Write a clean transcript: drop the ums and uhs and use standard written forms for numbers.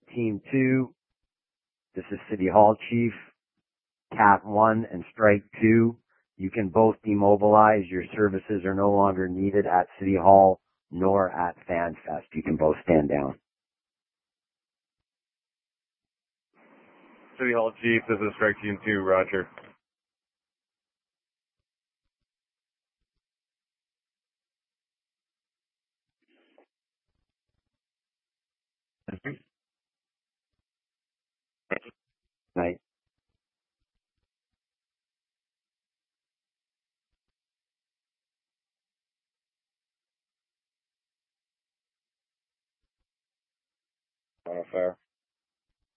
Team 2, this is City Hall Chief. Cat 1 and Strike 2, you can both demobilize. Your services are no longer needed at City Hall nor at FanFest. You can both stand down. City Hall Chief, this is Strike Team 2, Roger. Night. Fair.